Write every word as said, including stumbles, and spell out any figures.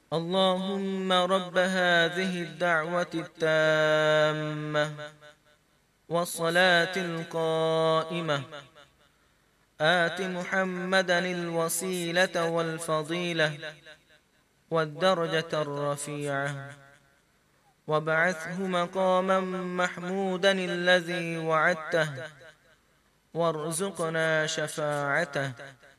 اللهم رب هذه الدعوة التامة والصلاة القائمة آت محمدا الوسيلة والفضيلة والدرجة الرفيعة وابعثه مقاما محمودا الذي وعدته وارزقنا شفاعته